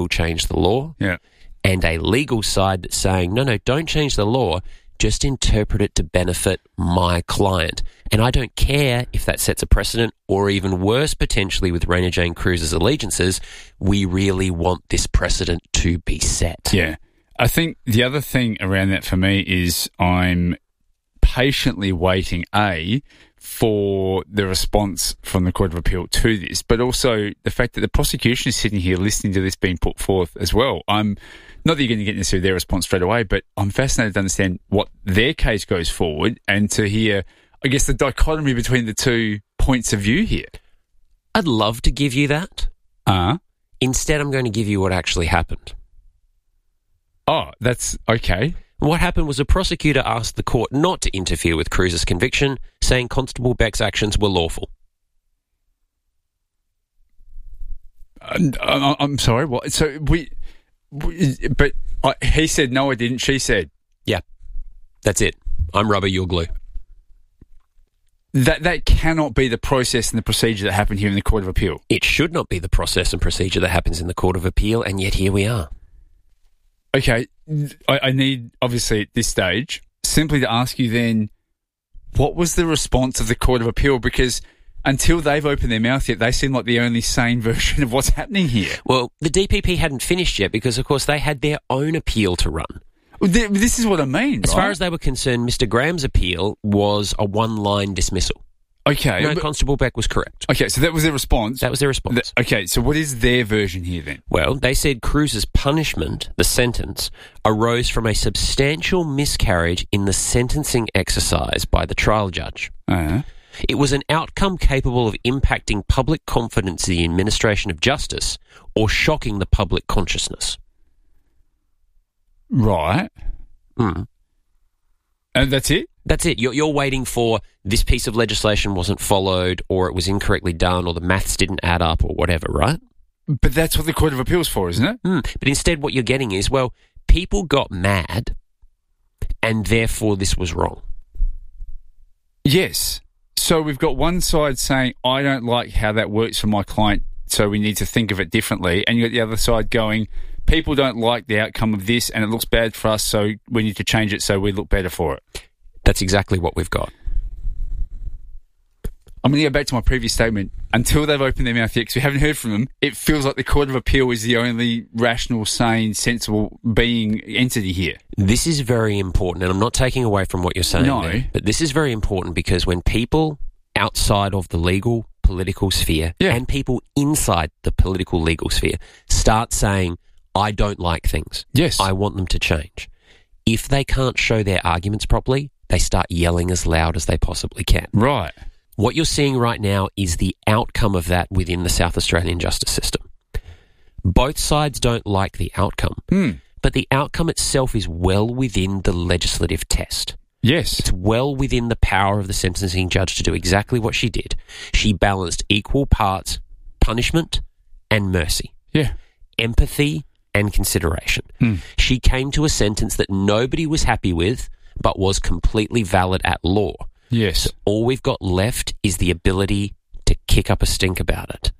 will change the law, Yeah. and a legal side that's saying, no, don't change the law, just interpret it to benefit my client. And I don't care if that sets a precedent, or even worse, potentially with Raina Jane Cruz's allegiances, we really want this precedent to be set. Yeah. I think the other thing around that for me is I'm patiently waiting, for the response from the Court of Appeal to this, but also the fact that the prosecution is sitting here listening to this being put forth as well. I'm not that you're going to get necessarily their response straight away, but I'm fascinated to understand what their case goes forward and to hear, I guess, the dichotomy between the two points of view here. I'd love to give you that. Instead, I'm going to give you what actually happened. Oh, that's okay. What happened was a prosecutor asked the court not to interfere with Cruz's conviction, saying Constable Beck's actions were lawful. I'm sorry, what? So he said, no, I didn't. She said. Yeah, that's it. I'm rubber, you're glue. That cannot be the process and the procedure that happened here in the Court of Appeal. It should not be the process and procedure that happens in the Court of Appeal, and yet here we are. Okay, I need, obviously, at this stage, simply to ask you then, what was the response of the Court of Appeal? Because until they've opened their mouth yet, they seem like the only sane version of what's happening here. Well, the DPP hadn't finished yet because, of course, they had their own appeal to run. This is what I mean, As far as they were concerned, Mr. Graham's appeal was a one-line dismissal. Okay. No, Constable Beck was correct. Okay, so that was their response. That was their response. Okay, so what is their version here then? Well, they said Cruz's punishment, the sentence, arose from a substantial miscarriage in the sentencing exercise by the trial judge. It was an outcome capable of impacting public confidence in the administration of justice or shocking the public consciousness. Right. And that's it? That's it. You're waiting for this piece of legislation wasn't followed, or it was incorrectly done, or the maths didn't add up, or whatever, right? But that's what the Court of Appeal's for, isn't it? But instead what you're getting is, well, people got mad, and therefore this was wrong. Yes. So we've got one side saying, I don't like how that works for my client, so we need to think of it differently. And you've got the other side going, people don't like the outcome of this, and it looks bad for us, so we need to change it so we look better for it. That's exactly what we've got. I'm going to go back to my previous statement. Until they've opened their mouth yet, because we haven't heard from them, it feels like the Court of Appeal is the only rational, sane, sensible being entity here. This is very important, and I'm not taking away from what you're saying there, but this is very important because when people outside of the legal, political sphere and people inside the political, legal sphere start saying, I don't like things. Yes. I want them to change. If they can't show their arguments properly, they start yelling as loud as they possibly can. Right. What you're seeing right now is the outcome of that within the South Australian justice system. Both sides don't like the outcome, but the outcome itself is well within the legislative test. Yes. It's well within the power of the sentencing judge to do exactly what she did. She balanced equal parts punishment and mercy. Yeah. Empathy and consideration. She came to a sentence that nobody was happy with, but was completely valid at law. Yes. So all we've got left is the ability to kick up a stink about it.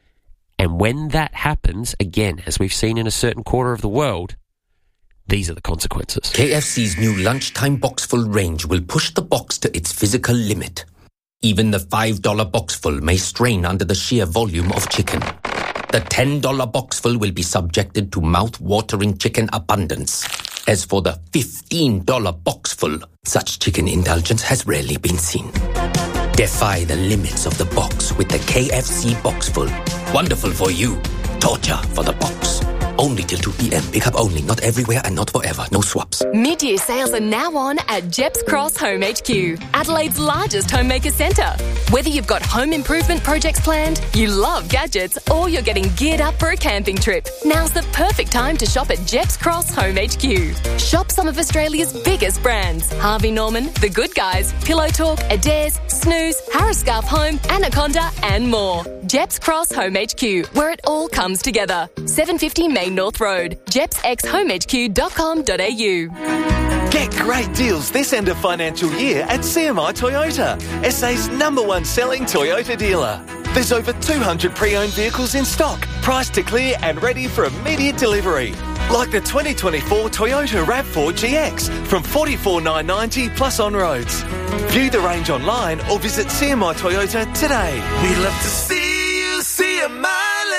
And when that happens, again, as we've seen in a certain quarter of the world, these are the consequences. KFC's new lunchtime boxful range will push the box to its physical limit. Even the $5 boxful may strain under the sheer volume of chicken. The $10 boxful will be subjected to mouth-watering chicken abundance. As for the $15 boxful, such chicken indulgence has rarely been seen. Defy the limits of the box with the KFC Boxful. Wonderful for you. Torture for the box. Only till 2 p.m. Pick up only, not everywhere and not forever. No swaps. Mid-year sales are now on at Jeps Cross Home HQ, Adelaide's largest homemaker centre. Whether you've got home improvement projects planned, you love gadgets, or you're getting geared up for a camping trip, now's the perfect time to shop at Jeps Cross Home HQ. Shop some of Australia's biggest brands: Harvey Norman, The Good Guys, Pillow Talk, Adairs, Snooze, Harris Scarf Home, Anaconda and more. Jeps Cross Home HQ, where it all comes together. 750 Main North Road, jepsxhomehq.com.au. Get great deals this end of financial year at CMI Toyota, SA's #1 selling Toyota dealer. There's over 200 pre-owned vehicles in stock, priced to clear and ready for immediate delivery. Like the 2024 Toyota RAV4 GX from $44,990 plus on roads. View the range online or visit CMI Toyota today. We love to see you smiling.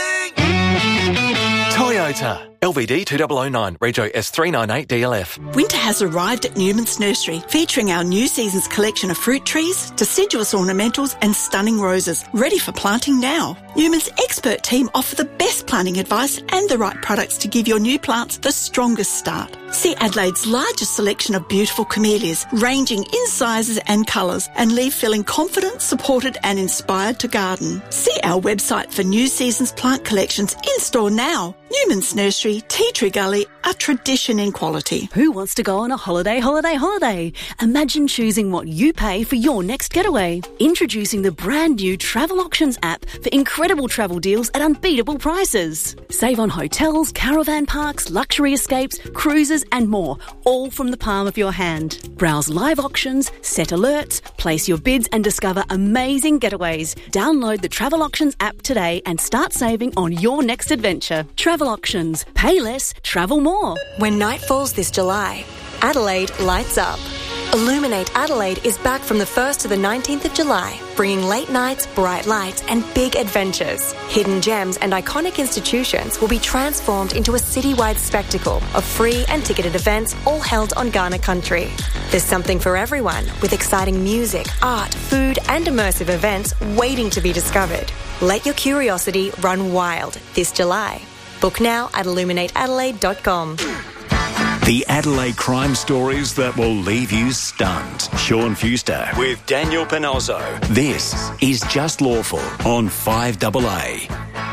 Toyota. LVD 2009, Rego S398 DLF. Winter has arrived at Newman's Nursery, featuring our new season's collection of fruit trees, deciduous ornamentals and stunning roses, ready for planting now. Newman's expert team offer the best planting advice and the right products to give your new plants the strongest start. See Adelaide's largest selection of beautiful camellias, ranging in sizes and colours, and leave feeling confident, supported and inspired to garden. See our website for new season's plant collections in-store now. Newman's Nursery, Tea Tree Gully, a tradition in quality. Who wants to go on a holiday? Imagine choosing what you pay for your next getaway. Introducing the brand new Travel Auctions app for incredible travel deals at unbeatable prices. Save on hotels, caravan parks, luxury escapes, cruises and more, all from the palm of your hand. Browse live auctions, set alerts, place your bids and discover amazing getaways. Download the Travel Auctions app today and start saving on your next adventure. Travel Auctions. Pay less, travel more. When night falls this July, Adelaide lights up. Illuminate Adelaide is back from the 1st to the 19th of July, bringing late nights, bright lights and big adventures. Hidden gems and iconic institutions will be transformed into a citywide spectacle of free and ticketed events all held on Kaurna country. There's something for everyone, with exciting music, art, food and immersive events waiting to be discovered. Let your curiosity run wild this July. Book now at illuminateadelaide.com. The Adelaide crime stories that will leave you stunned. Sean Fuster with Daniel Panozzo. This is Just Lawful on 5AA.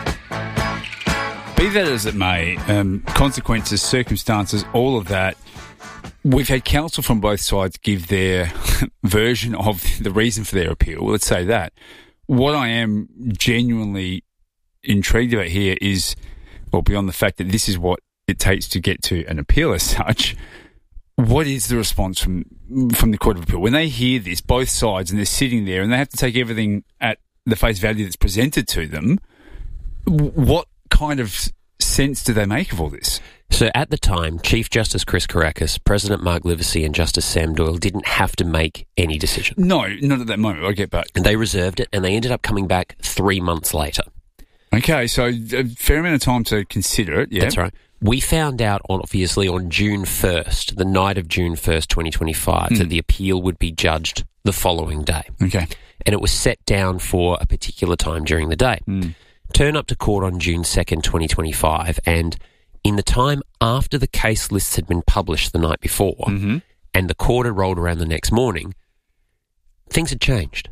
Be that as it may, consequences, circumstances, all of that, we've had counsel from both sides give their version of the reason for their appeal. Let's say that. What I am genuinely intrigued about here is, well, beyond the fact that this is what it takes to get to an appeal as such, what is the response from the Court of Appeal? When they hear this, both sides, and they're sitting there and they have to take everything at the face value that's presented to them, what kind of sense do they make of all this? So at the time, Chief Justice Chris Kourakis, President Mark Livesey and Justice Sam Doyle didn't have to make any decision. No, not at that moment. I get back. And they reserved it, and they ended up coming back 3 months later. Okay, so a fair amount of time to consider it, yeah. That's right. We found out, obviously, on June 1st, the night of June 1st, 2025, that the appeal would be judged the following day. Okay. And it was set down for a particular time during the day. Turn up to court on June 2nd, 2025, and in the time after the case lists had been published the night before, and the court had rolled around the next morning, things had changed.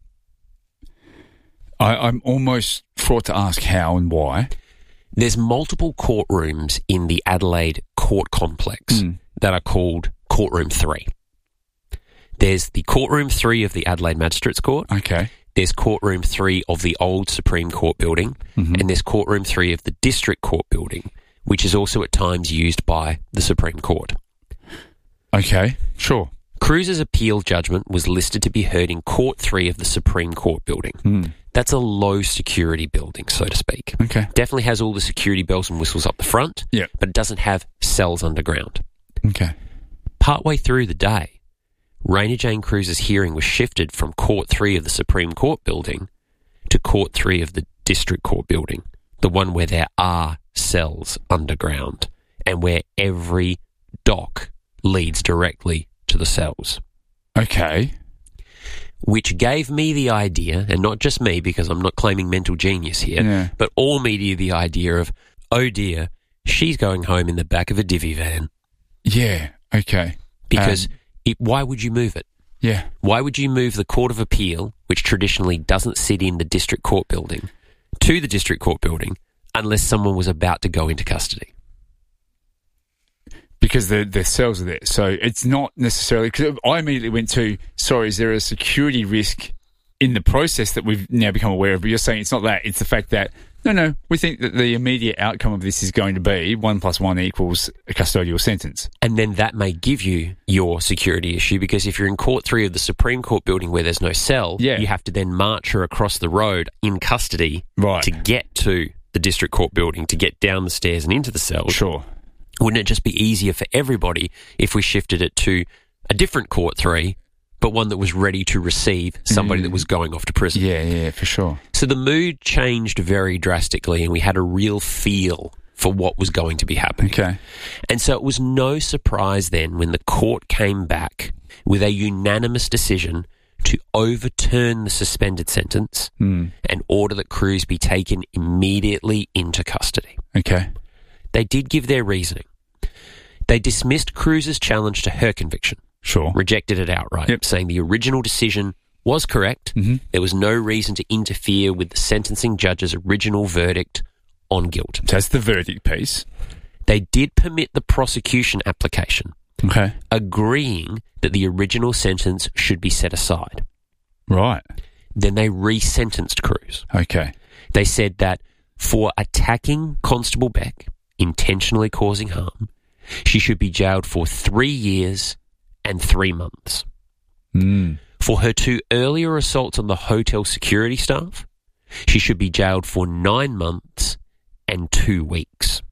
I'm almost fraught to ask how and why. There's multiple courtrooms in the Adelaide court complex that are called Courtroom 3. There's the Courtroom 3 of the Adelaide Magistrates Court. Okay. There's Courtroom 3 of the old Supreme Court building. And there's Courtroom 3 of the District Court building, which is also at times used by the Supreme Court. Okay, sure. Cruz's appeal judgment was listed to be heard in Court 3 of the Supreme Court building. That's a low-security building, so to speak. Okay. Definitely has all the security bells and whistles up the front, but it doesn't have cells underground. Okay. Partway through the day, Raina Jane Cruz's hearing was shifted from Court 3 of the Supreme Court building to Court 3 of the District Court building, the one where there are cells underground and where every dock leads directly to the cells. Okay. Which gave me the idea, and not just me because I'm not claiming mental genius here, but all media the idea of, oh dear, she's going home in the back of a divvy van. Yeah, okay. Because why would you move it? Yeah. Why would you move the Court of Appeal, which traditionally doesn't sit in the District Court building, to the District Court building unless someone was about to go into custody? Because the cells are there. So it's not necessarily... Because I immediately went to, sorry, is there a security risk in the process that we've now become aware of? But you're saying it's not that. It's the fact that No. We think that the immediate outcome of this is going to be 1 + 1 equals a custodial sentence. And then that may give you your security issue, because if you're in Court 3 of the Supreme Court building where there's no cell, you have to then march her across the road in custody to get to the District Court building, to get down the stairs and into the cell. Sure. Wouldn't it just be easier for everybody if we shifted it to a different Court 3, but one that was ready to receive somebody that was going off to prison? Yeah, for sure. So the mood changed very drastically, and we had a real feel for what was going to be happening. Okay. And so it was no surprise then when the court came back with a unanimous decision to overturn the suspended sentence and order that Cruz be taken immediately into custody. Okay. They did give their reasoning. They dismissed Cruz's challenge to her conviction. Sure. Rejected it outright, saying the original decision was correct. There was no reason to interfere with the sentencing judge's original verdict on guilt. That's the verdict piece. They did permit the prosecution application, okay, agreeing that the original sentence should be set aside. Right. Then they resentenced Cruz. Okay. They said that for attacking Constable Beck, intentionally causing harm, she should be jailed for 3 years and 3 months. For her 2 earlier assaults on the hotel security staff, she should be jailed for 9 months and 2 weeks.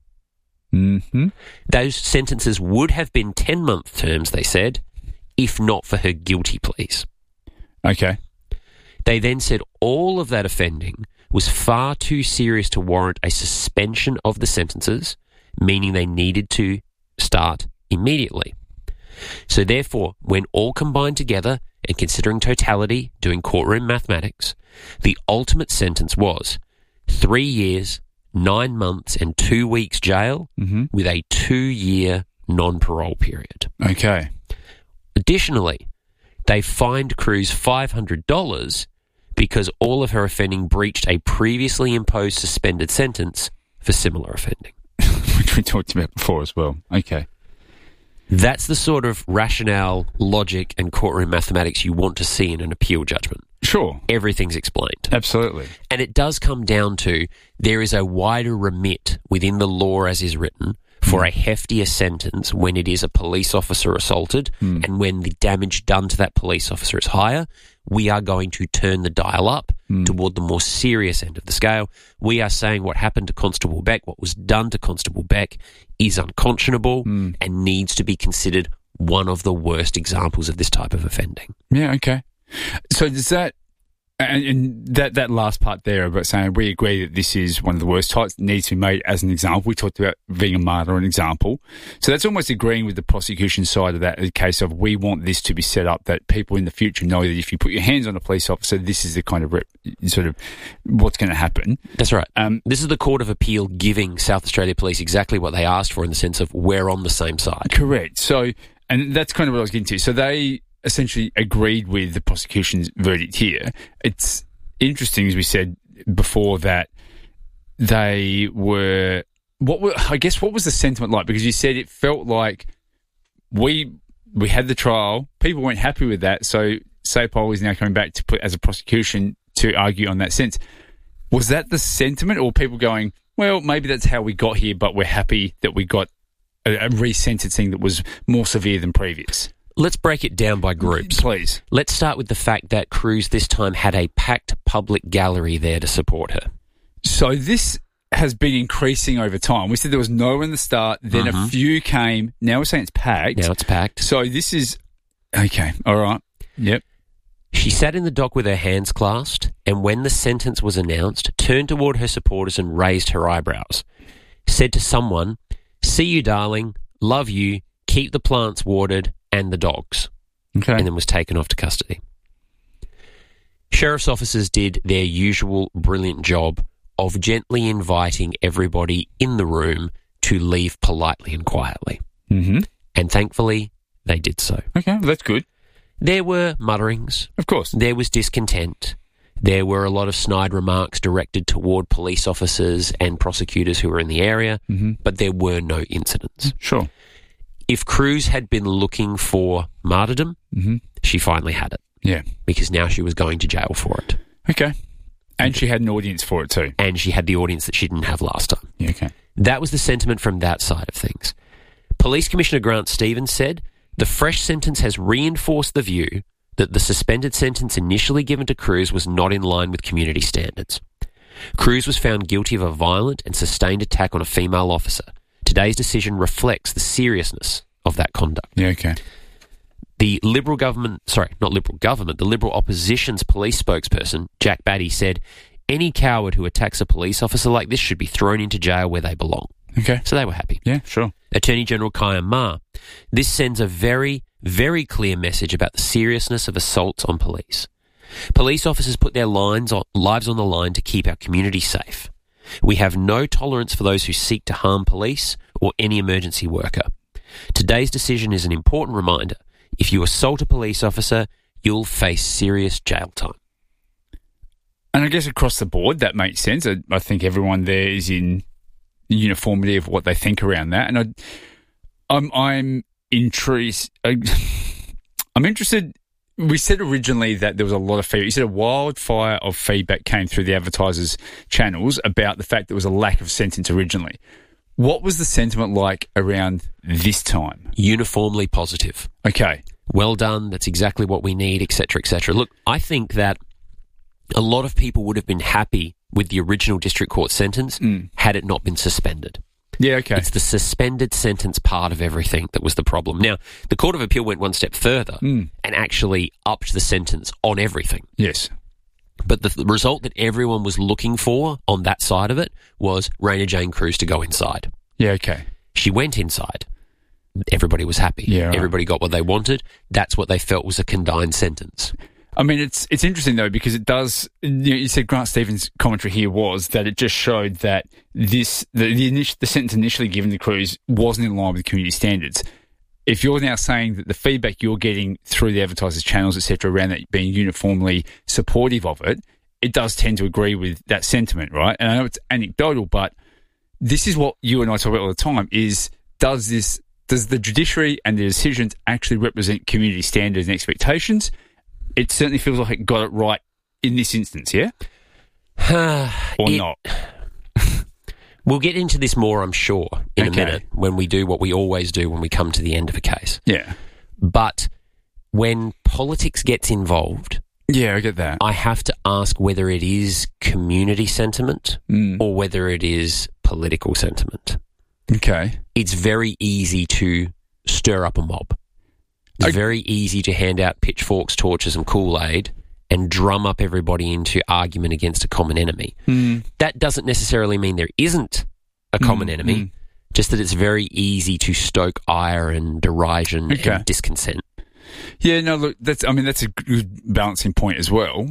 Those sentences would have been 10-month terms, they said, if not for her guilty pleas. Okay. They then said all of that offending was far too serious to warrant a suspension of the sentences, meaning they needed to start immediately. So therefore, when all combined together and considering totality, doing courtroom mathematics, the ultimate sentence was 3 years, 9 months and 2 weeks jail with a 2-year non-parole period. Okay. Additionally, they fined Cruz $500 because all of her offending breached a previously imposed suspended sentence for similar offending. Which we talked about before as well. Okay. That's the sort of rationale, logic, and courtroom mathematics you want to see in an appeal judgment. Sure. Everything's explained. Absolutely. And it does come down to there is a wider remit within the law as is written for a heftier sentence when it is a police officer assaulted and when the damage done to that police officer is higher. We are going to turn the dial up toward the more serious end of the scale. We are saying what happened to Constable Beck, what was done to Constable Beck, is unconscionable and needs to be considered one of the worst examples of this type of offending. Yeah, okay. So does that, and that last part there about saying we agree that this is one of the worst types, needs to be made as an example. We talked about being a martyr, an example. So that's almost agreeing with the prosecution side of that, the case of we want this to be set up that people in the future know that if you put your hands on a police officer, this is the kind of sort of what's going to happen. That's right. This is the Court of Appeal giving South Australia Police exactly what they asked for in the sense of we're on the same side. Correct. So, and that's kind of what I was getting to. So they essentially agreed with the prosecution's verdict here. It's interesting, as we said before, that they were... what was the sentiment like? Because you said it felt like we had the trial, people weren't happy with that, so SAPOL is now coming back to put as a prosecution to argue on that sense. Was that the sentiment, or people going, well, maybe that's how we got here, but we're happy that we got a resentencing that was more severe than previous? Let's break it down by groups. Please. Let's start with the fact that Cruz this time had a packed public gallery there to support her. So this has been increasing over time. We said there was no one at the start, then a few came. Now we're saying it's packed. Now it's packed. So this is... Okay, all right. Yep. She sat in the dock with her hands clasped, and when the sentence was announced, turned toward her supporters and raised her eyebrows. Said to someone, "See you, darling. Love you. Keep the plants watered and the dogs." Okay. And then was taken off to custody. Sheriff's officers did their usual brilliant job of gently inviting everybody in the room to leave politely and quietly. And thankfully, they did so. Okay, well, that's good. There were mutterings. Of course. There was discontent. There were a lot of snide remarks directed toward police officers and prosecutors who were in the area, but there were no incidents. Sure. If Cruz had been looking for martyrdom, she finally had it. Yeah. Because now she was going to jail for it. Okay. And she had an audience for it too. And she had the audience that she didn't have last time. Yeah, okay. That was the sentiment from that side of things. Police Commissioner Grant Stevens said, the fresh sentence has reinforced the view that the suspended sentence initially given to Cruz was not in line with community standards. Cruz was found guilty of a violent and sustained attack on a female officer. Today's decision reflects the seriousness of that conduct. Yeah, okay. The Liberal opposition's police spokesperson, Jack Batty, said, any coward who attacks a police officer like this should be thrown into jail where they belong. Okay. So they were happy. Yeah, sure. Attorney General Kyan Ma, this sends a very, very clear message about the seriousness of assaults on police. Police officers put their lives on the line to keep our community safe. We have no tolerance for those who seek to harm police or any emergency worker. Today's decision is an important reminder. If you assault a police officer, you'll face serious jail time. And I guess across the board, that makes sense. I think everyone there is in uniformity of what they think around that. And I'm intrigued. I'm interested. We said originally that there was a lot of feedback. You said a wildfire of feedback came through the advertisers' channels about the fact there was a lack of sentence originally. What was the sentiment like around this time? Uniformly positive. Okay. Well done. That's exactly what we need, etc., etc. Look, I think that a lot of people would have been happy with the original district court sentence had it not been suspended. Yeah, okay. It's the suspended sentence part of everything that was the problem. Now, the Court of Appeal went one step further and actually upped the sentence on everything. Yes. But the result that everyone was looking for on that side of it was Raina Jane Cruz to go inside. Yeah, okay. She went inside. Everybody was happy. Yeah, right. Everybody got what they wanted. That's what they felt was a condign sentence. I mean, it's interesting, though, because it does... You said Grant Stevens' commentary here was that it just showed that the sentence initially given to Cruz wasn't in line with community standards. If you're now saying that the feedback you're getting through the advertisers' channels, etc., around that being uniformly supportive of it, it does tend to agree with that sentiment, right? And I know it's anecdotal, but this is what you and I talk about all the time, is does the judiciary and the decisions actually represent community standards and expectations? It certainly feels like it got it right in this instance, yeah? Or not? We'll get into this more, I'm sure, in a minute when we do what we always do when we come to the end of a case. Yeah. But when politics gets involved... Yeah, I get that. I have to ask whether it is community sentiment or whether it is political sentiment. Okay. It's very easy to stir up a mob. It's very easy to hand out pitchforks, torches and Kool-Aid and drum up everybody into argument against a common enemy. That doesn't necessarily mean there isn't a common enemy, just that it's very easy to stoke ire and derision and discontent. Yeah, no, look, that's a good balancing point as well.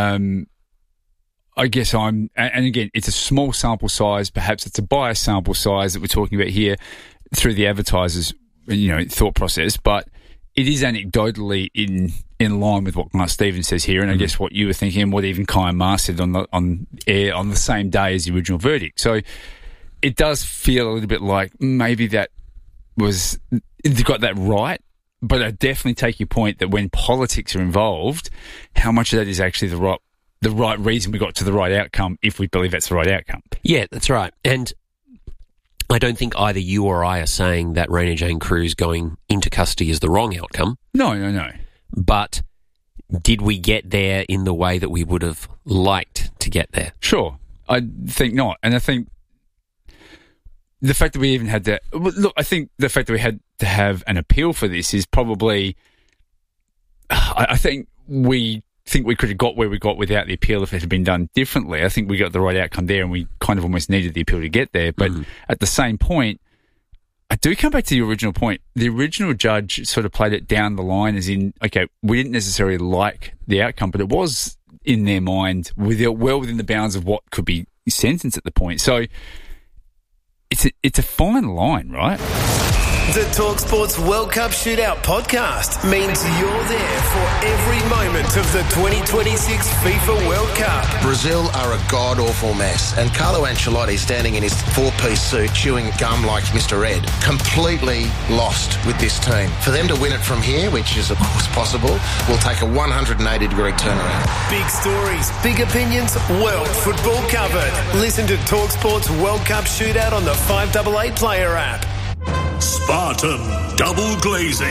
I guess and again, it's a small sample size, perhaps it's a biased sample size that we're talking about here through the advertisers, thought process, but it is anecdotally in line with what Grant Stevens says here, and I guess what you were thinking, and what even Kyan Ma said on air on the same day as the original verdict. So it does feel a little bit like maybe they got that right, but I definitely take your point that when politics are involved, how much of that is actually the right reason we got to the right outcome if we believe that's the right outcome. Yeah, that's right. And I don't think either you or I are saying that Raina Jane Cruz going into custody is the wrong outcome. No. But did we get there in the way that we would have liked to get there? Sure. I think not. And I think the fact that we even had to... Look, I think the fact that we had to have an appeal for this is probably... I think we could have got where we got without the appeal if it had been done differently. I think we got the right outcome there and we kind of almost needed the appeal to get there. But at the same point, I do come back to the original point. The original judge sort of played it down the line as in, okay, we didn't necessarily like the outcome, but it was in their mind well within the bounds of what could be sentenced at the point. So it's a fine line, right? The TalkSports World Cup Shootout podcast means you're there for every moment of the 2026 FIFA World Cup. Brazil are a god-awful mess, and Carlo Ancelotti, standing in his four-piece suit, chewing gum like Mr. Ed, completely lost with this team. For them to win it from here, which is of course possible, will take a 180-degree turnaround. Big stories, big opinions, world football covered. Listen to TalkSports World Cup Shootout on the 588 Player app. Spartan Double Glazing.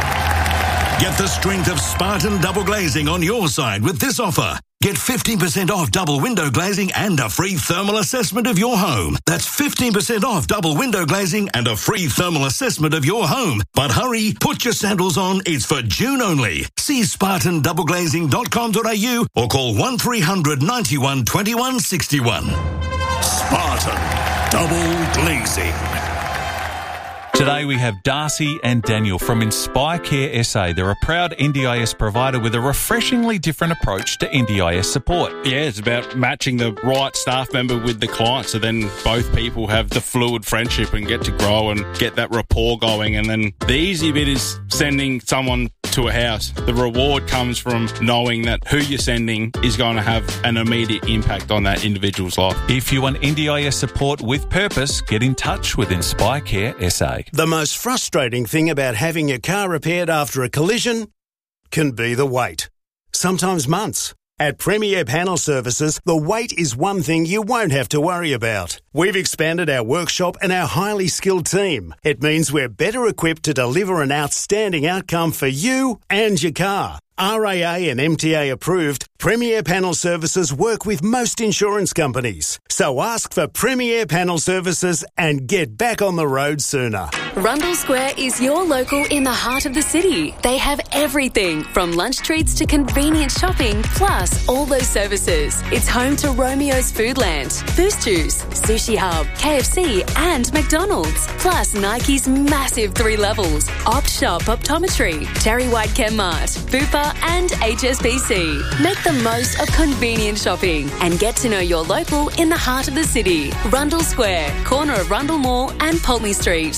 Get the strength of Spartan Double Glazing on your side with this offer. Get 15% off double window glazing and a free thermal assessment of your home. That's 15% off double window glazing and a free thermal assessment of your home. But hurry, put your sandals on. It's for June only. See spartandoubleglazing.com.au or call 1300 91 21 61. Spartan Double Glazing. Today we have Darcy and Daniel from Inspire Care SA. They're a proud NDIS provider with a refreshingly different approach to NDIS support. Yeah, it's about matching the right staff member with the client, so then both people have the fluid friendship and get to grow and get that rapport going. And then the easy bit is sending someone to a house. The reward comes from knowing that who you're sending is going to have an immediate impact on that individual's life. If you want NDIS support with purpose, get in touch with Inspire Care SA. The most frustrating thing about having your car repaired after a collision can be the wait. Sometimes months. At Premier Panel Services, the wait is one thing you won't have to worry about. We've expanded our workshop and our highly skilled team. It means we're better equipped to deliver an outstanding outcome for you and your car. RAA and MTA approved, Premier Panel Services work with most insurance companies. So ask for Premier Panel Services and get back on the road sooner. Rundle Square is your local in the heart of the city. They have everything from lunch treats to convenient shopping, plus all those services. It's home to Romeo's Foodland, Boost Juice, Sushi Hub, KFC and McDonald's. Plus Nike's massive 3 levels, Opt Shop Optometry, Terry White Chemmart, Bupa and HSBC. Make the most of convenient shopping and get to know your local in the heart of the city. Rundle Square, corner of Rundle Mall and Pulteney Street.